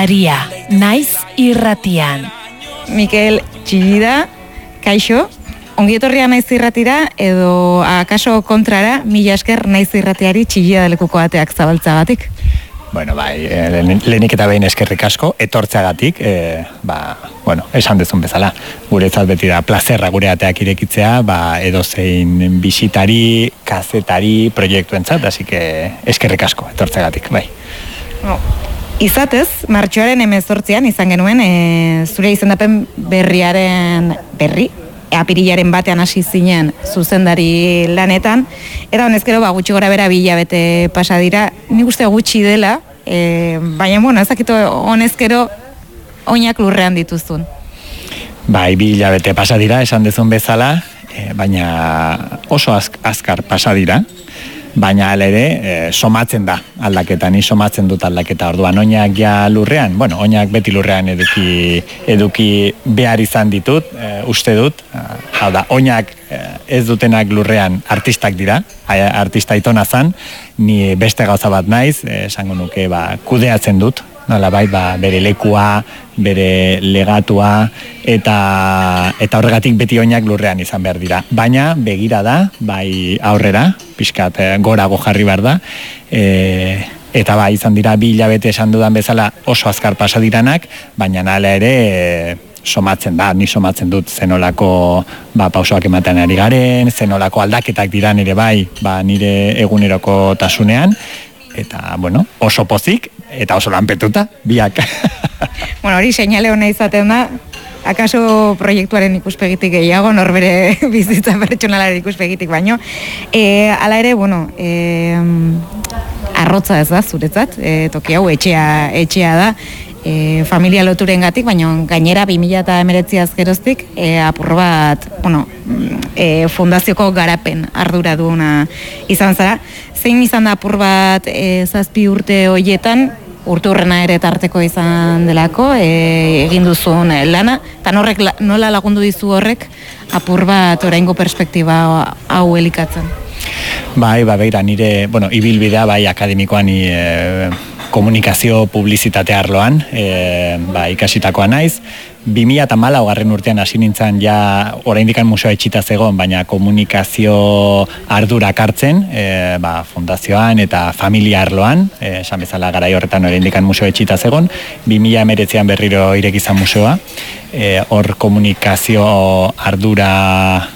aria, naiz irratian. Mikel Txillida, kaixo, ongietorria naiz irratira, edo akaso kontrara, mila esker naiz irratiari Txillida lekuko ateak zabaltzagatik. Bueno, bai, lehenik eta behin eskerrik asko, etortzeagatik, esan dezun bezala, guretzat beti da plazerra gure ateak irekitzea, edozein bisitari, kazetari, proiektuentzat, así que eskerrik asko, etortzeagatik, bai. Izatez, martxoaren 18an izan genuen, zure izendapen berri, apirilaren batean hasi zinen zuzendari lanetan, eta honezkero gutxi gora bera 2 hilabete pasa dira, nik uste gutxi dela, baina, ezakito honezkero oinak lurrean dituzun. Bai, 2 hilabete pasa dira, esan dezun bezala, baina oso azkar pasa dira, baina hala ere, somatzen da aldaketa, ni somatzen dut aldaketa. Orduan, oinak ja lurrean, oinak beti lurrean eduki behar izan ditut, uste dut, hau da, oinak ez dutenak lurrean artistak dira, artista itona zan, ni beste gauza bat naiz, esango nuke, kudeatzen dut, nola bai, bere lekua, bere legatua, eta horregatik beti oinak lurrean izan behar dira. Baina, begira da, bai aurrera, pixkat gorago jarri behar da, eta bai izan dira 2 hilabete esan dudan bezala oso azkar pasa diranak, baina hala ere somatzen da, ni somatzen dut zenolako pausoak ematen ari garen, zenolako aldaketak diran ere bai, nire eguneroko tasunean, eta, oso pozik, eta oso lanpetuta, biak. Hori seinale hona izaten da, akaso proiektuaren ikuspegitik gehiago, norbere bizitza pertsonalaren ikuspegitik baino. Hala ere, arrotza ez da, zuretzat, toki hau etxea da, familia loturengatik, baina gainera 2019 geroztik apur bat, fundazioko garapen arduraduna izan zara. Zein izan da apur bat 7 urte horietan, urte hurrena ere tarteko izan delako, egin duzun lana, eta nola lagundu dizu horrek apur bat oraingo perspektiba hau elikatzen? Bai, beira, nire, ibilbidea, bai, akademikoan komunikazio publizitate arloan, ikasitakoa naiz. 2014 urtean hasi nintzen ja oraindik museoa itxita zegoen, baina komunikazio ardurak hartzen, fundazioan eta familia arloan, esan bezala garai horretan oraindik museoa itxita zegoen, 2019an berriro ireki izan museoa, hor komunikazio ardura